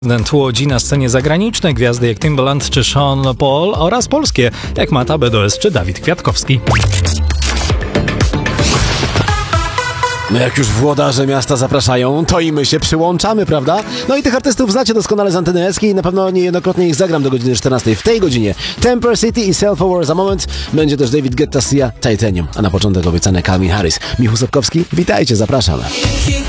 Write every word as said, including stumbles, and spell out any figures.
Prezydent Łodzi na scenie zagranicznej, gwiazdy jak Timbaland czy Sean Paul oraz polskie jak Mata B D S czy Dawid Kwiatkowski. No jak już włodarze miasta zapraszają, to i my się przyłączamy, prawda? No i tych artystów znacie doskonale z Anteny Eski i na pewno niejednokrotnie ich zagram do godziny czternastej. W tej godzinie Temper City i Self Aware. Za moment będzie też David Guetta, Sia, Titanium. A na początek obiecane Calvin Harris. Michał Sotkowski, witajcie, zapraszam.